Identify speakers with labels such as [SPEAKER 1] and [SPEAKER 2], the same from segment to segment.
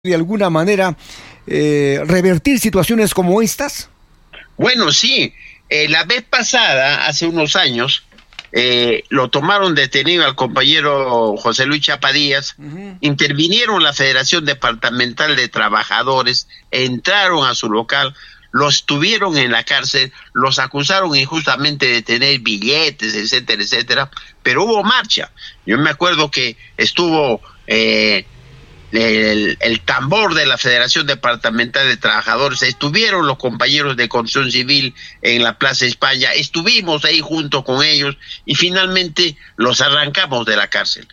[SPEAKER 1] de alguna manera revertir situaciones como estas?
[SPEAKER 2] Bueno, sí. La vez pasada, hace unos años, lo tomaron detenido al compañero José Luis Chapadías. Intervinieron la Federación Departamental de Trabajadores, entraron a su local, los tuvieron en la cárcel, los acusaron injustamente de tener billetes, etcétera, etcétera, pero hubo marcha. Yo me acuerdo que estuvo el tambor de la Federación Departamental de Trabajadores, estuvieron los compañeros de Construcción Civil en la Plaza España, estuvimos ahí junto con ellos y finalmente los arrancamos de la cárcel,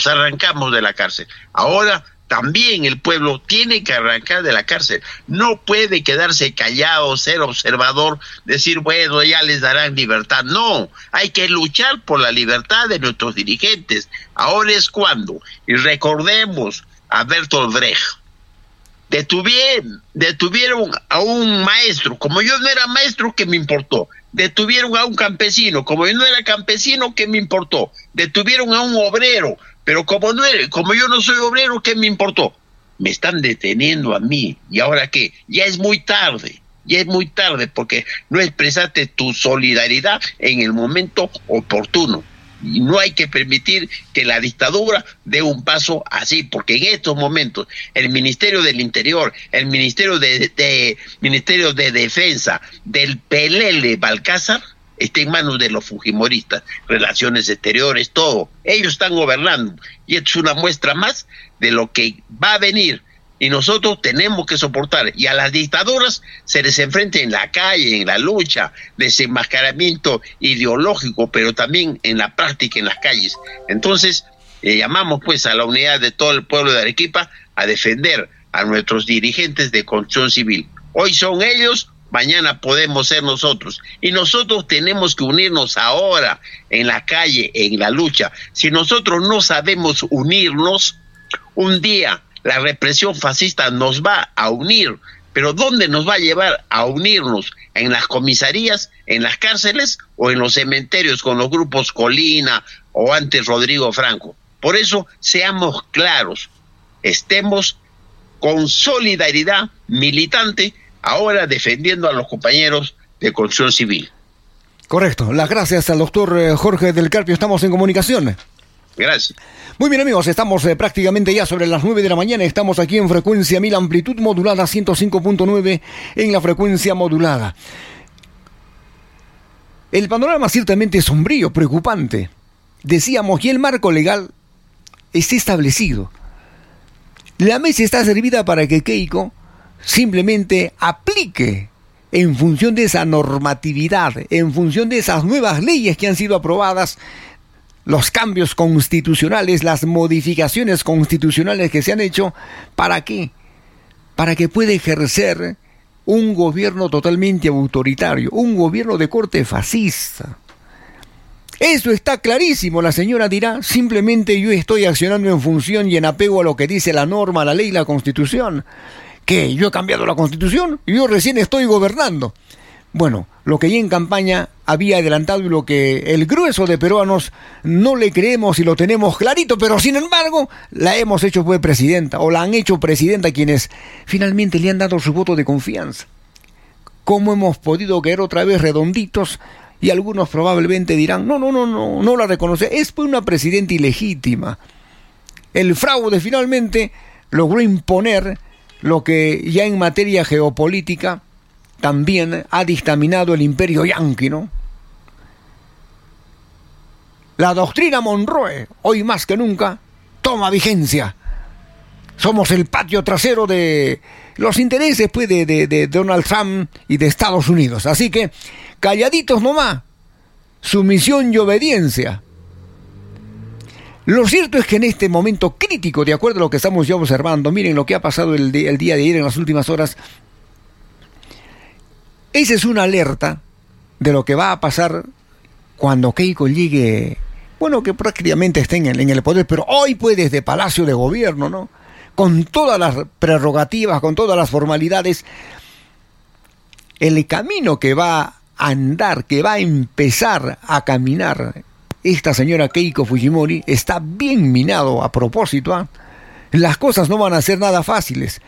[SPEAKER 2] Ahora también el pueblo tiene que arrancar de la cárcel, no puede quedarse callado, ser observador, decir, bueno, ya les darán libertad. No, hay que luchar por la libertad de nuestros dirigentes. Ahora es cuando, y recordemos a Bertolt Brecht, detuvieron a un maestro, como yo no era maestro, ¿qué me importó? Detuvieron a un campesino, como yo no era campesino, ¿qué me importó? Detuvieron a un obrero, pero como yo no soy obrero, ¿qué me importó? Me están deteniendo a mí, ¿y ahora qué? Ya es muy tarde porque no expresaste tu solidaridad en el momento oportuno. Y no hay que permitir que la dictadura dé un paso así, porque en estos momentos el Ministerio del Interior, el Ministerio de Defensa del Pelele Balcázar está en manos de los fujimoristas, relaciones exteriores, todo. Ellos están gobernando y esto es una muestra más de lo que va a venir. Y nosotros tenemos que soportar. Y a las dictaduras se les enfrenta en la calle, en la lucha, desenmascaramiento ideológico, pero también en la práctica, en las calles. Entonces, llamamos pues a la unidad de todo el pueblo de Arequipa a defender a nuestros dirigentes de Construcción Civil. Hoy son ellos, mañana podemos ser nosotros. Y nosotros tenemos que unirnos ahora en la calle, en la lucha. Si nosotros no sabemos unirnos, un día la represión fascista nos va a unir, pero ¿dónde nos va a llevar a unirnos? ¿En las comisarías, en las cárceles o en los cementerios con los grupos Colina o antes Rodrigo Franco? Por eso, seamos claros, estemos con solidaridad militante ahora defendiendo a los compañeros de Construcción Civil.
[SPEAKER 1] Correcto, las gracias al doctor Jorge del Carpio, estamos en comunicación.
[SPEAKER 2] Gracias.
[SPEAKER 1] Muy bien, amigos, estamos prácticamente ya sobre las 9 de la mañana. Estamos aquí en frecuencia 1000, amplitud modulada 105.9 en la frecuencia modulada. El panorama ciertamente es sombrío, preocupante. Decíamos, y el marco legal está establecido. La mesa está servida para que Keiko simplemente aplique en función de esa normatividad, en función de esas nuevas leyes que han sido aprobadas, los cambios constitucionales, las modificaciones constitucionales que se han hecho. ¿Para qué? Para que pueda ejercer un gobierno totalmente autoritario, un gobierno de corte fascista. Eso está clarísimo. La señora dirá, simplemente yo estoy accionando en función y en apego a lo que dice la norma, la ley, la Constitución. ¿Qué? ¿Yo he cambiado la Constitución? Yo recién estoy gobernando. Bueno, lo que ya en campaña había adelantado y lo que el grueso de peruanos no le creemos y lo tenemos clarito, pero sin embargo la hemos hecho pues presidenta, o la han hecho presidenta quienes finalmente le han dado su voto de confianza. ¿Cómo hemos podido caer otra vez redonditos? Y algunos probablemente dirán, no la reconoce, es pues una presidenta ilegítima. El fraude finalmente logró imponer lo que ya en materia geopolítica también ha dictaminado el imperio yanqui, ¿no? La doctrina Monroe, hoy más que nunca, toma vigencia. Somos el patio trasero de los intereses pues, de Donald Trump y de Estados Unidos. Así que, calladitos nomás, sumisión y obediencia. Lo cierto es que en este momento crítico, de acuerdo a lo que estamos ya observando, miren lo que ha pasado el día de ayer en las últimas horas. Esa es una alerta de lo que va a pasar cuando Keiko llegue, bueno, que prácticamente esté en el poder, pero hoy pues desde Palacio de Gobierno, ¿no? Con todas las prerrogativas, con todas las formalidades, el camino que va a andar, que va a empezar a caminar esta señora Keiko Fujimori está bien minado a propósito, Las cosas no van a ser nada fáciles.